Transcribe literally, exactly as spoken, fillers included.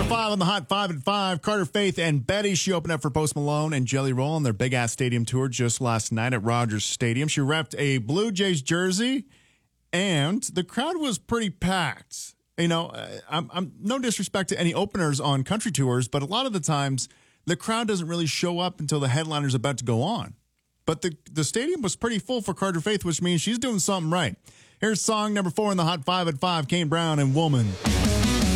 Number five on the Hot Five at Five, Carter Faith and Betty. She opened up for Post Malone and Jelly Roll on their big ass stadium tour just last night at Rogers Stadium. She repped a Blue Jays jersey, and the crowd was pretty packed. You know, I'm, I'm no disrespect to any openers on country tours, but a lot of the times the crowd doesn't really show up until the headliner's about to go on. But the, the stadium was pretty full for Carter Faith, which means she's doing something right. Here's song number four in the Hot Five at Five, Kane Brown and Woman.